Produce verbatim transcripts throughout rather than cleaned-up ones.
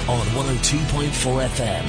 on one oh two point four F M.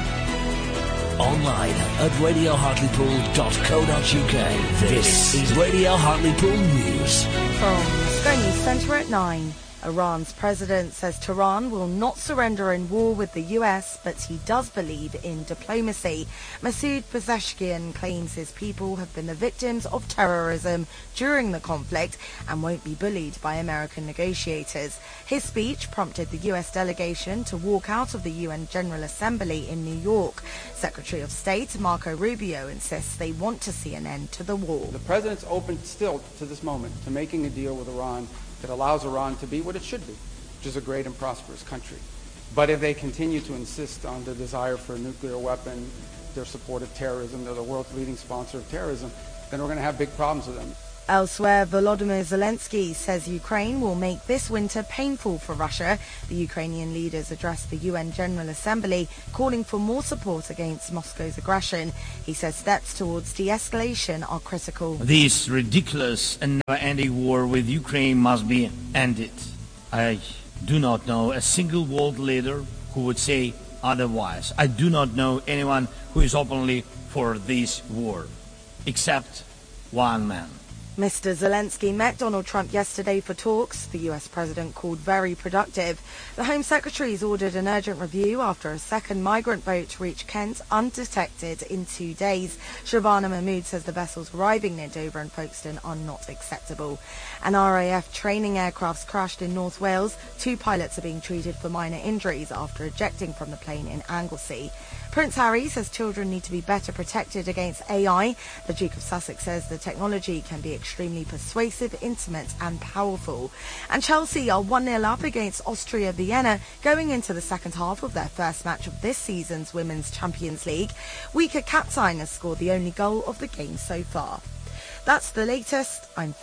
Online at radio hartlepool dot co dot uk. This is Radio Hartlepool News. From Sky News Centre at nine. Iran's president says Tehran will not surrender in war with the U S, but he does believe in diplomacy. Masoud Pezeshkian claims his people have been the victims of terrorism during the conflict and won't be bullied by American negotiators. His speech prompted the U S delegation to walk out of the U N General Assembly in New York. Secretary of State Marco Rubio insists they want to see an end to the war. The president's open still to this moment to making a deal with Iran that allows Iran to be what it should be, which is a great and prosperous country. But if they continue to insist on the desire for a nuclear weapon, their support of terrorism, they're the world's leading sponsor of terrorism, then we're going to have big problems with them. Elsewhere, Volodymyr Zelensky says Ukraine will make this winter painful for Russia. The Ukrainian leaders addressed the U N General Assembly, calling for more support against Moscow's aggression. He says steps towards de-escalation are critical. This ridiculous and never-ending war with Ukraine must be ended. I do not know a single world leader who would say otherwise. I do not know anyone who is openly for this war, except one man. Mister Zelensky met Donald Trump yesterday for talks the U S president called very productive. The Home Secretary has ordered an urgent review after a second migrant boat reached Kent undetected in two days. Shabana Mahmood says the vessels arriving near Dover and Folkestone are not acceptable. An R A F training aircraft crashed in North Wales. Two pilots are being treated for minor injuries after ejecting from the plane in Anglesey. Prince Harry says children need to be better protected against A I. The Duke of Sussex says the technology can be extremely persuasive, intimate and powerful. And Chelsea are one nil up against Austria Vienna going into the second half of their first match of this season's Women's Champions League. Weaker Kaptein has scored the only goal of the game so far. That's the latest. I'm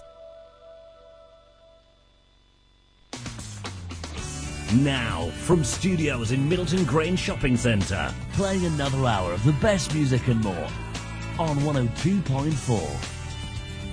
Now, from studios in Middleton Grange Shopping Centre, playing another hour of the best music and more on one oh two point four.